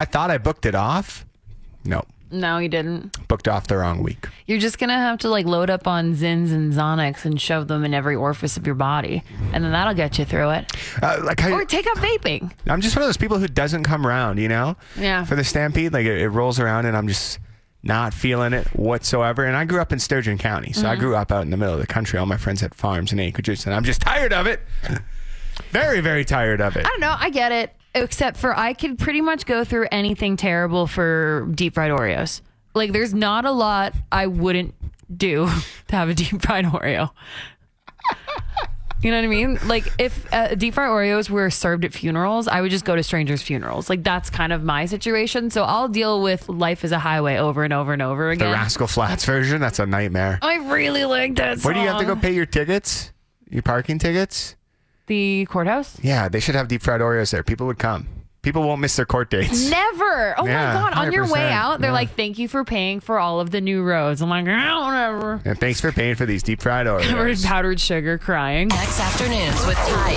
thought I booked it off. No. No, you didn't. Booked off the wrong week. You're just going to have to load up on Zins and Xanax and shove them in every orifice of your body. And then that'll get you through it. Or take up vaping. I'm just one of those people who doesn't come around, Yeah. For the Stampede, it rolls around and I'm just not feeling it whatsoever. And I grew up in Sturgeon County. So I grew up out in the middle of the country. All my friends had farms and acreages. And I'm just tired of it. Very, very tired of it. I don't know. I get it. Except for I could pretty much go through anything terrible for deep fried Oreos. There's not a lot I wouldn't do to have a deep fried Oreo. You know what I mean? If deep fried Oreos were served at funerals, I would just go to strangers' funerals. That's kind of my situation. So I'll deal with Life is a Highway over and over and over again. The Rascal Flatts version, that's a nightmare. I really like that song. Where do you have to go pay your tickets? Your parking tickets? The courthouse? Yeah, they should have deep fried Oreos there. People would come. People won't miss their court dates. Never. Oh Yeah, my God. On your way 100%. out, they're thank you for paying for all of the new roads. I'm whatever. And thanks for paying for these deep fried Oreos. Covered in powdered sugar, crying. Next afternoons with Ty